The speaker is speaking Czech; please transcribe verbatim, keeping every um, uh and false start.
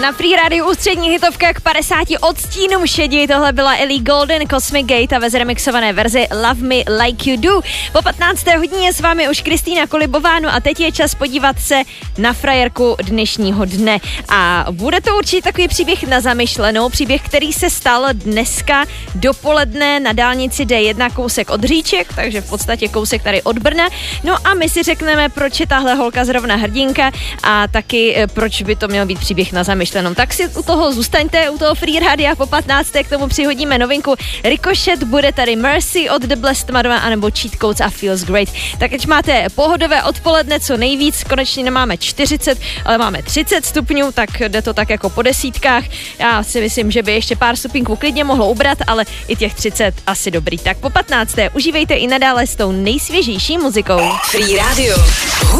Na Free Radio ústřední hitovka k padesáti odstínům šedi. Tohle byla Ellie Goulding, Cosmic Gate a ve zremixované verzi Love Me Like You Do. Po patnácté hodině s vámi už Kristýna Kolibová, no a teď je čas podívat se na frajerku dnešního dne. A bude to určitě takový příběh na zamyšlenou, příběh, který se stal dneska dopoledne na dálnici D jedna kousek od Říček, takže v podstatě kousek tady od Brna. No a my si řekneme, proč je tahle holka zrovna hrdinka a taky proč by to měl být příběh na zamyšlenou. Tak si u toho zůstaňte, u toho Free Radia po patnácté k tomu přihodíme novinku Ricochet, bude tady Mercy od The Blessed Madonna anebo Cheat Codes a Feels Great. Tak ať máte pohodové odpoledne co nejvíc, konečně nemáme čtyřicet, ale máme třicet stupňů, tak jde to tak jako po desítkách. Já si myslím, že by ještě pár stupínků klidně mohlo ubrat, ale i těch třicet asi dobrý. Tak po patnácté užívejte i nadále s tou nejsvěžejší muzikou. Free Radio.